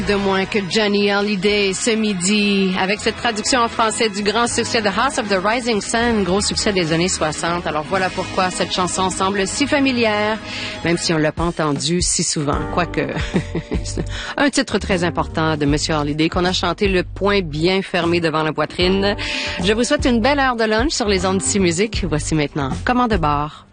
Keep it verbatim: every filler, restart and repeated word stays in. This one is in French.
De moins que Johnny Hallyday ce midi, avec cette traduction en français du grand succès de House of the Rising Sun, gros succès des années soixante. Alors voilà pourquoi cette chanson semble si familière, même si on l'a pas entendue si souvent. Quoique, un titre très important de Monsieur Hallyday qu'on a chanté le poing bien fermé devant la poitrine. Je vous souhaite une belle heure de lunch sur les ondes d'ici musique. Voici maintenant Commande de bar.